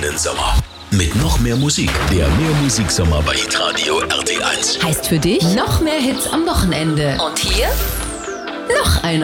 einen Sommer. Mit noch mehr Musik. Der Mehrmusiksommer bei Hitradio RT1. Heißt für dich noch mehr Hits am Wochenende. Und hier noch einer.